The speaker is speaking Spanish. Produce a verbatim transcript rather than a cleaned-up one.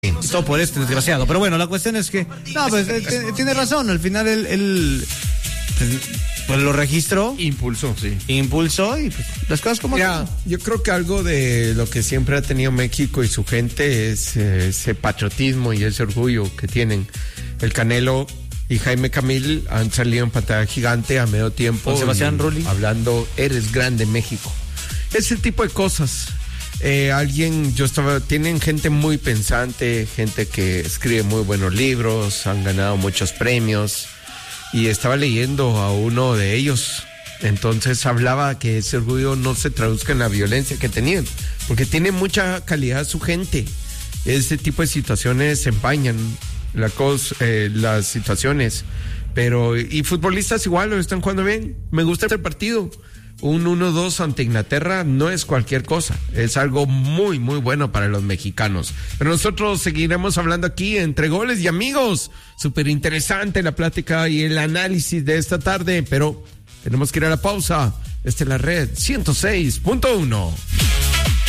Todo por este desgraciado. Pero bueno, la cuestión es que, no, pues eh, t- tiene razón. Al final él, él pues lo registró, Impulsó, sí. impulsó y pues, las cosas como Ya, yo creo que algo de lo que siempre ha tenido México y su gente es eh, ese patriotismo y ese orgullo que tienen. El Canelo y Jaime Camil han salido en pantalla gigante a medio tiempo. Con Sebastián y, Rulli. Hablando, eres grande México. Ese tipo de cosas. Eh, alguien, yo estaba, tienen gente muy pensante, gente que escribe muy buenos libros, han ganado muchos premios y estaba leyendo a uno de ellos. Entonces hablaba que ese orgullo no se traduzca en la violencia que tenían, porque tiene mucha calidad su gente. Ese tipo de situaciones empañan la cos, eh, las situaciones, pero y futbolistas igual lo están jugando bien. Me gusta el partido. Un uno dos ante Inglaterra no es cualquier cosa, es algo muy muy bueno para los mexicanos. Pero nosotros seguiremos hablando aquí entre goles y amigos. Súper interesante la plática y el análisis de esta tarde, pero tenemos que ir a la pausa. Esta es la red ciento seis punto uno.